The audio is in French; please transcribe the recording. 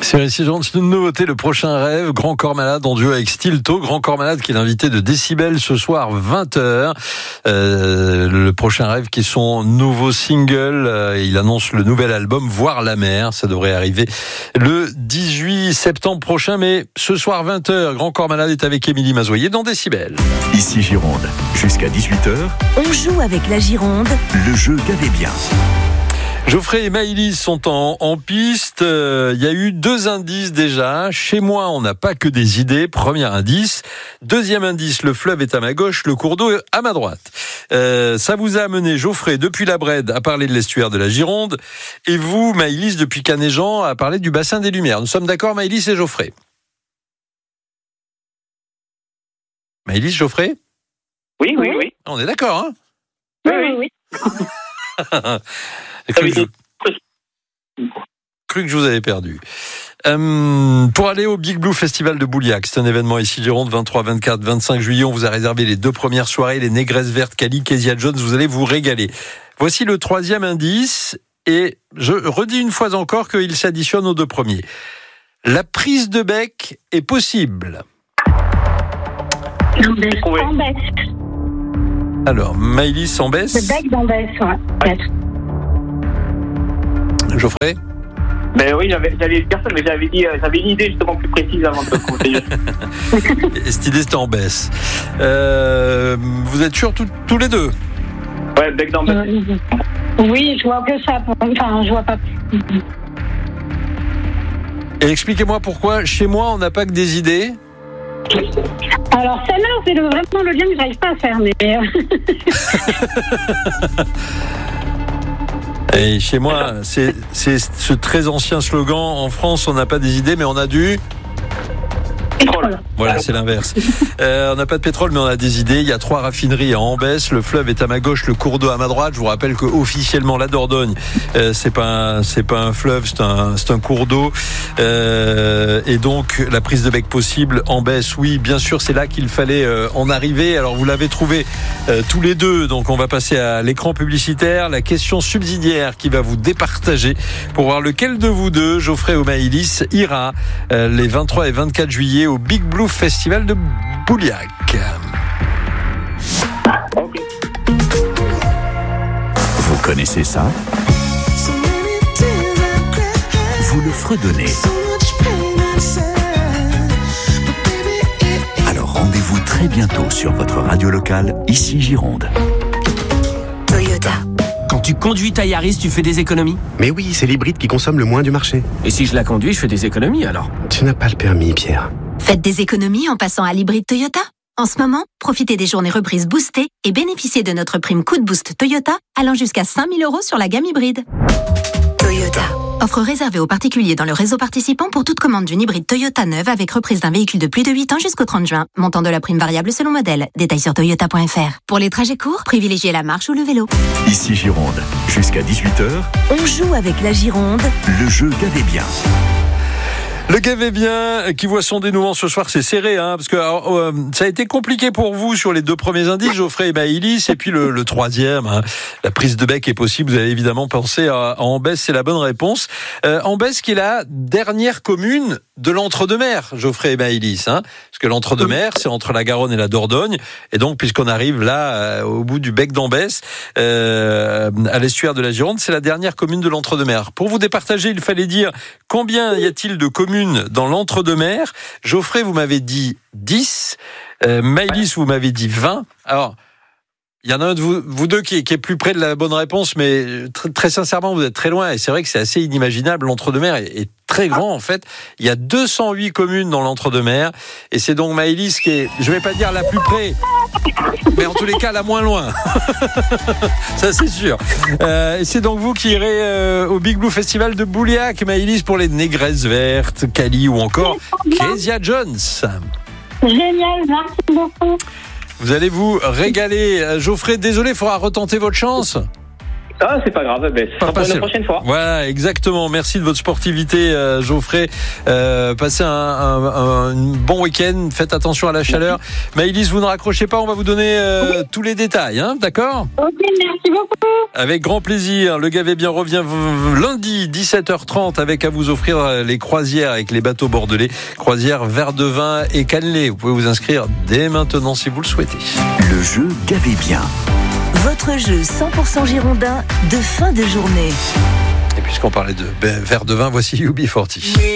C'est ici, une nouveauté, le prochain rêve, Grand Corps Malade en duo avec Stilto. Grand Corps Malade qui est l'invité de Décibel ce soir 20h. Le prochain rêve qui est son nouveau single. Il annonce le nouvel album Voir la mer. Ça devrait arriver le 18 septembre prochain. Mais ce soir 20h, Grand Corps Malade est avec Émilie Mazoyer dans Décibel. Ici Gironde, jusqu'à 18h. On joue avec la Gironde. Le jeu Gavez bien. Geoffrey et Maëlys sont en piste. Il y a eu 2 indices déjà. Chez moi, on n'a pas que des idées. Premier indice. Deuxième indice, le fleuve est à ma gauche, le cours d'eau à ma droite. Ça vous a amené, Geoffrey, depuis la Brède, à parler de l'estuaire de la Gironde. Et vous, Maëlys, depuis Canéjan, à parler du bassin des Lumières. Nous sommes d'accord, Maëlys et Geoffrey? Maëlys, Geoffrey? Oui. On est d'accord, hein? Oui. J'ai cru que je vous avais perdu. Pour aller au Big Blue Festival de Bouliac, c'est un événement ici Gironde, 23, 24, 25 juillet. On vous a réservé les 2 premières soirées, les Négresses Vertes, Cali, Kezia Jones. Vous allez vous régaler. Voici le 3e indice. Et je redis une fois encore qu'il s'additionne aux 2 premiers. La prise de bec est possible. En baisse. Alors, Maëlys en baisse. Le bec d'en baisse, ouais. Geoffrey? Ben oui, j'avais personne, mais j'avais une idée justement plus précise avant de continuer. Et cette idée, c'était en baisse. Vous êtes sûrs tous les deux? Ouais, bec d'en baisse. Oui, je vois que ça. Enfin, je vois pas. Et expliquez-moi pourquoi, chez moi, on n'a pas que des idées. Alors celle-là, c'est vraiment le lien que j'arrive pas à faire, mais... Et chez moi, c'est ce très ancien slogan, en France, on n'a pas des idées, mais on a du... Pétrole. Voilà, c'est l'inverse. On n'a pas de pétrole, mais on a des idées. Il y a 3 raffineries à Ambès. Le fleuve est à ma gauche, le cours d'eau à ma droite. Je vous rappelle que officiellement la Dordogne, c'est pas un fleuve, c'est un cours d'eau. Et donc la prise de bec possible, Ambès, oui, bien sûr, c'est là qu'il fallait en arriver. Alors vous l'avez trouvé tous les deux. Donc on va passer à l'écran publicitaire. La question subsidiaire qui va vous départager pour voir lequel de vous deux, Geoffrey ou Maëlys, ira les 23 et 24 juillet au Big Blue Festival de Bouliac. Okay. Vous connaissez ça? Vous le fredonnez. Alors rendez-vous très bientôt sur votre radio locale, ici Gironde. Toyota. Quand tu conduis ta Yaris, tu fais des économies? Mais oui, c'est l'hybride qui consomme le moins du marché. Et si je la conduis, je fais des économies alors? Tu n'as pas le permis, Pierre. Faites des économies en passant à l'hybride Toyota. En ce moment, profitez des journées reprises boostées et bénéficiez de notre prime Coup de Boost Toyota allant jusqu'à 5 000 € sur la gamme hybride. Toyota. Offre réservée aux particuliers dans le réseau participant pour toute commande d'une hybride Toyota neuve avec reprise d'un véhicule de plus de 8 ans jusqu'au 30 juin. Montant de la prime variable selon modèle. Détails sur toyota.fr. Pour les trajets courts, privilégiez la marche ou le vélo. Ici Gironde, jusqu'à 18h. On joue avec la Gironde. Le jeu Gavez bien. Le Gavez bien qui voit son dénouement ce soir, c'est serré, hein, parce que ça a été compliqué pour vous sur les 2 premiers indices, Geoffrey et Maëlys, et puis le 3e, hein, la prise de bec est possible. Vous avez évidemment pensé à Ambès, c'est la bonne réponse. Ambès qui est la dernière commune de l'Entre-deux-Mers, Geoffrey et Maëlys, hein, parce que l'Entre-deux-Mers, c'est entre la Garonne et la Dordogne, et donc puisqu'on arrive là au bout du bec d'Ambès, à l'estuaire de la Gironde, c'est la dernière commune de l'Entre-deux-Mers. Pour vous départager, il fallait dire combien y a-t-il de communes dans l'Entre-deux-Mers. Geoffrey, vous m'avez dit 10. Maëlys, vous m'avez dit 20. Alors, il y en a un de vous deux qui est plus près de la bonne réponse, mais très sincèrement, vous êtes très loin. Et c'est vrai que c'est assez inimaginable. L'Entre-deux-Mers est très grand, en fait. Il y a 208 communes dans l'Entre-deux-Mers. Et c'est donc Maëlys qui est, je vais pas dire la plus près, mais en tous les cas, la moins loin. Ça, c'est sûr. Et c'est donc vous qui irez au Big Blue Festival de Bouliac, Maëlys, pour les Négresses Vertes, Cali ou encore Kezia Jones. Génial, merci beaucoup. Vous allez vous régaler. Geoffrey, désolé, il faudra retenter votre chance. Ah, c'est pas grave, mais ce sera pour une prochaine fois. Voilà, exactement. Merci de votre sportivité, Geoffrey. Passez un bon week-end. Faites attention à la chaleur. Maëlys, vous ne raccrochez pas. On va vous donner tous les détails, hein, d'accord ? Ok, merci beaucoup. Avec grand plaisir. Le Gavet Bien revient lundi 17h30 avec à vous offrir les croisières avec les bateaux bordelais. Croisières Verdevin et Cannelée. Vous pouvez vous inscrire dès maintenant si vous le souhaitez. Le jeu Gavet Bien. Votre jeu 100% girondin de fin de journée. Et puisqu'on parlait de Verdevin, voici UB40.